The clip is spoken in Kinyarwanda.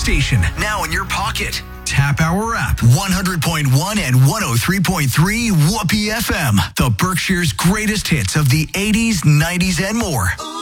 station, now in your pocket. Tap our app, 100.1 and 103.3 Whoopee FM, the Berkshire's greatest hits of the 80s, 90s, and more.